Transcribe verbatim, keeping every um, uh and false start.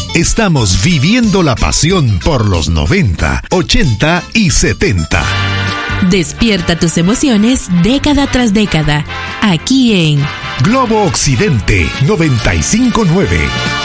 Estamos viviendo la pasión por los noventa, ochenta y setenta. Despierta tus emociones década tras década, aquí en Globo Occidente noventa y cinco punto nueve.